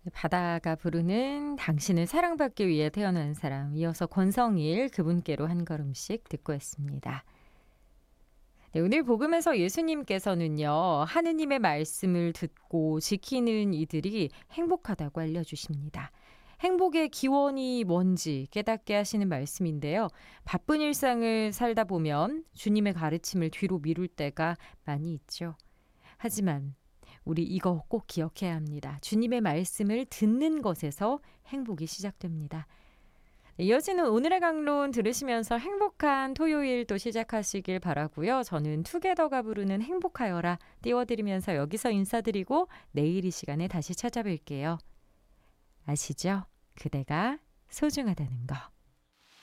바다가 부르는 당신을 사랑받기 위해 태어난 사람, 이어서 권성일 그분께로 한 걸음씩 듣고 했습니다. 네, 오늘 복음에서 예수님께서는요, 하느님의 말씀을 듣고 지키는 이들이 행복하다고 알려주십니다. 행복의 기원이 뭔지 깨닫게 하시는 말씀인데요. 바쁜 일상을 살다 보면 주님의 가르침을 뒤로 미룰 때가 많이 있죠. 하지만 우리 이거 꼭 기억해야 합니다. 주님의 말씀을 듣는 것에서 행복이 시작됩니다. 이어지는 오늘의 강론 들으시면서 행복한 토요일 또 시작하시길 바라고요. 저는 투게더가 부르는 행복하여라 띄워드리면서 여기서 인사드리고 내일 이 시간에 다시 찾아뵐게요. 아시죠? 그대가 소중하다는 거.